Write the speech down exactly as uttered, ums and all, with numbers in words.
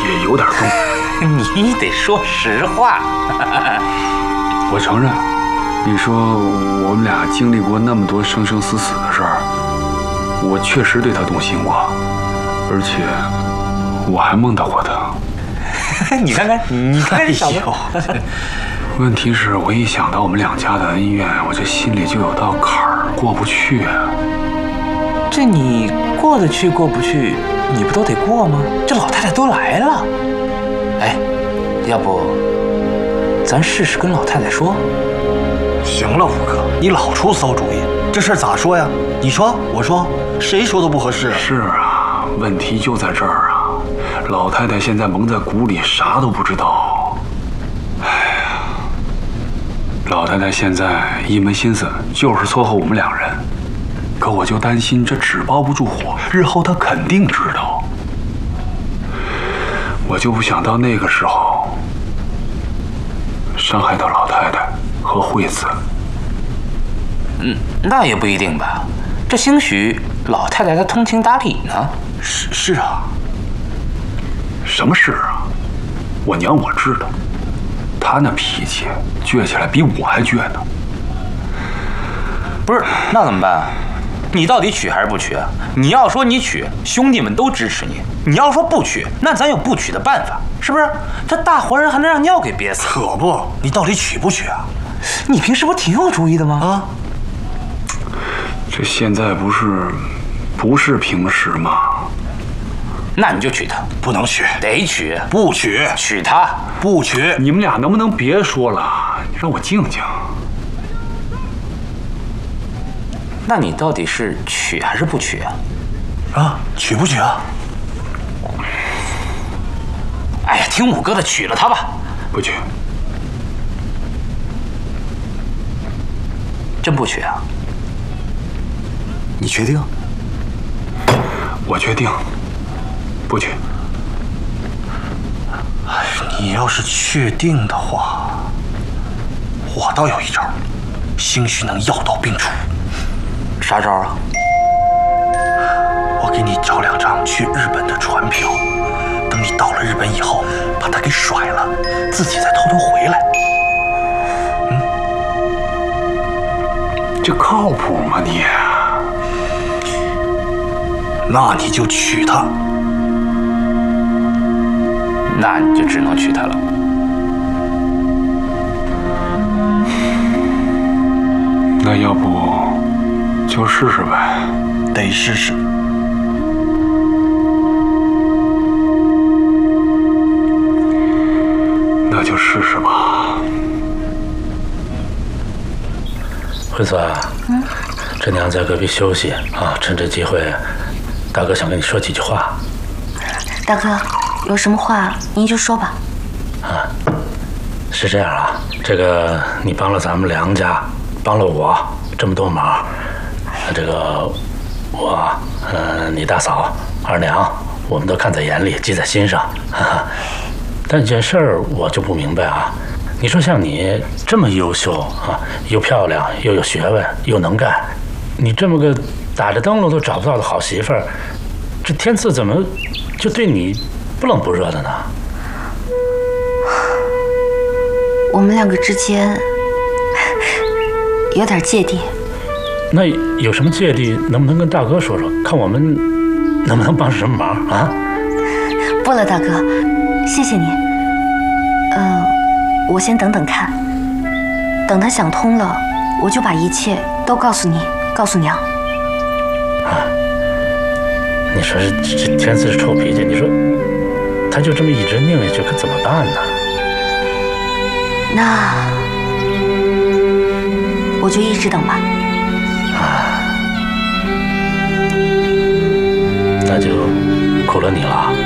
也有点动。 你得说实话。 我承认，你说我们俩经历过那么多生生死死的事儿，我确实对他动心过，而且我还梦到过他。 你看看，你看看这小子。 问题是我一想到我们两家的恩怨，我这心里就有道坎儿过不去啊。 这你过得去过不去，你不都得过吗？这老太太都来了，哎，要不咱试试跟老太太说？ 行了，五哥，你老出馊主意，这事儿咋说呀？你说，我说，谁说都不合适啊。 是啊，问题就在这儿啊。老太太现在蒙在鼓里，啥都不知道。哎呀，老太太现在一门心思就是撮合我们两人，可我就担心这纸包不住火，日后她肯定知道。我就不想到那个时候伤害到老太太和惠子。 嗯，那也不一定吧。这兴许老太太她通情达理呢。 是是啊。 什么事啊？我娘我知道，她那脾气倔起来比我还倔呢。 不是，那怎么办啊？你到底娶还是不娶啊？你要说你娶，兄弟们都支持你；你要说不娶，那咱有不娶的办法，是不是？这大活人还能让尿给憋死？ 可不，你到底娶不娶啊？ 你平时不挺有主意的吗？ 啊， 这现在不是不是平时吗？ 那你就娶她。 不能娶， 得娶。 不娶， 娶她。 不娶。 你们俩能不能别说了，让我静静。 那你到底是娶还是不娶啊？ 啊，娶不娶啊？ 哎呀，听五哥的，娶了她吧。 不娶。 真不娶啊？ 你确定？ 我决定，不娶。 哎，你要是确定的话，我倒有一招，兴许能药到病除。 啥招啊？ 我给你找两张去日本的船票，等你到了日本以后，把他给甩了，自己再偷偷回来。嗯， 这靠谱吗你？ 那你就娶她。 那你就只能娶她了。 那要不就试试呗。 得试试。 那就试试吧。 惠子啊，嗯，这娘在隔壁休息啊，趁这机会，大哥想跟你说几句话。 大哥，有什么话您就说吧。 啊，是这样啊，这个你帮了咱们梁家，帮了我这么多忙，这个我，呃，你大嫂、二娘，我们都看在眼里，记在心上。哈哈，但有件事儿我就不明白啊，你说像你这么优秀啊，又漂亮又有学问又能干，你这么个打着灯笼都找不到的好媳妇儿，这天赐怎么就对你不冷不热的呢？ 我们两个之间有点芥蒂。 那有什么芥蒂，能不能跟大哥说说，看我们能不能帮什么忙啊？ 不了，大哥，谢谢你。呃，我先等等看，等他想通了，我就把一切都告诉你，告诉娘。 啊，你说这这天赐是臭脾气，你说他就这么一直拧下去，可怎么办呢？ 那我就一直等吧。 啊，那就苦了你了。